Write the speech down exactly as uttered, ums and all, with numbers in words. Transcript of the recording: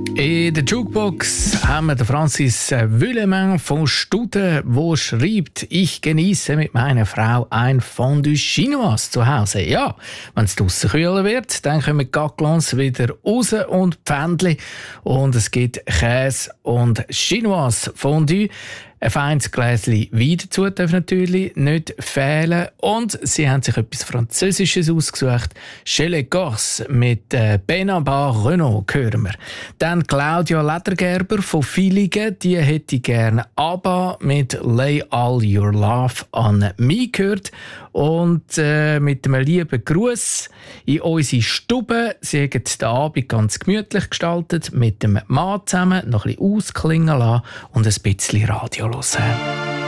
In der Jukebox haben wir den Francis Willemin von Studen, der schreibt, ich genieße mit meiner Frau ein Fondue Chinoise zu Hause. Ja, wenn es draussen kühler wird, dann kommen Gaclons wieder raus und Pfändli und es gibt Käse und Chinoise Fondue. Ein feines Gläschen Wein dazu darf natürlich nicht fehlen. Und sie haben sich etwas Französisches ausgesucht. Chez les Corses mit äh, Benabar Renault hören wir. Dann Claudia Ledergerber von Villingen, die hätte gerne ABBA mit Lay All Your Love an mich gehört. Und äh, mit einem lieben Gruß in unsere Stube. Sie haben den Abend ganz gemütlich gestaltet, mit dem Mann zusammen noch ein bisschen ausklingen lassen und ein bisschen Radio hören.